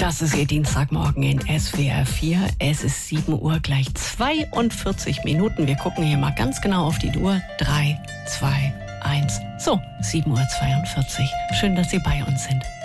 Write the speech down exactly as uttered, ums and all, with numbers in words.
Das ist Ihr Dienstagmorgen in S W R vier. Es ist sieben Uhr gleich zweiundvierzig Minuten. Wir gucken hier mal ganz genau auf die Uhr. drei, zwei, eins. So, sieben Uhr zweiundvierzig. Schön, dass Sie bei uns sind.